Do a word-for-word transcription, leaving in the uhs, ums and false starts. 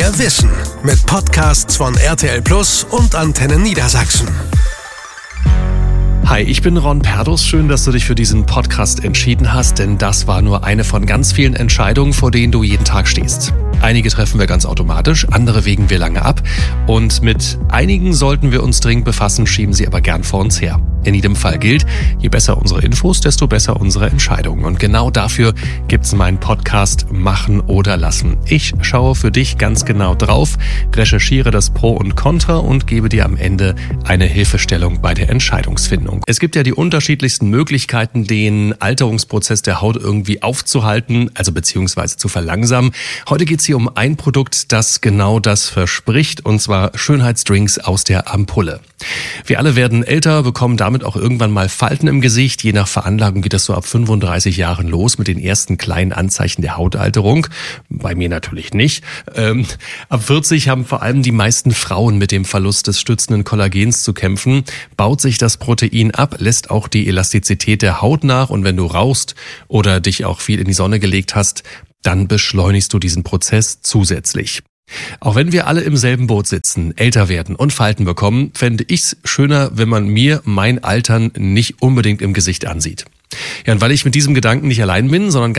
Mehr Wissen mit Podcasts von R T L Plus und Antenne Niedersachsen. Hi, ich bin Ron Perdus. Schön, dass du dich für diesen Podcast entschieden hast, denn das war nur eine von ganz vielen Entscheidungen, vor denen du jeden Tag stehst. Einige treffen wir ganz automatisch, andere wägen wir lange ab und mit einigen sollten wir uns dringend befassen, schieben sie aber gern vor uns her. In jedem Fall gilt, je besser unsere Infos, desto besser unsere Entscheidungen. Und genau dafür gibt's meinen Podcast Machen oder Lassen. Ich schaue für dich ganz genau drauf, recherchiere das Pro und Contra und gebe dir am Ende eine Hilfestellung bei der Entscheidungsfindung. Es gibt ja die unterschiedlichsten Möglichkeiten, den Alterungsprozess der Haut irgendwie aufzuhalten, also beziehungsweise zu verlangsamen. Heute geht's hier um ein Produkt, das genau das verspricht, und zwar Schönheitsdrinks aus der Ampulle. Wir alle werden älter, bekommen damit auch irgendwann mal Falten im Gesicht. Je nach Veranlagung geht das so ab fünfunddreißig Jahren los mit den ersten kleinen Anzeichen der Hautalterung. Bei mir natürlich nicht. Ähm, ab vierzig haben vor allem die meisten Frauen mit dem Verlust des stützenden Kollagens zu kämpfen. Baut sich das Protein ab, lässt auch die Elastizität der Haut nach, und wenn du rauchst oder dich auch viel in die Sonne gelegt hast, dann beschleunigst du diesen Prozess zusätzlich. Auch wenn wir alle im selben Boot sitzen, älter werden und Falten bekommen, fände ich's schöner, wenn man mir mein Altern nicht unbedingt im Gesicht ansieht. Ja, und weil ich mit diesem Gedanken nicht allein bin, sondern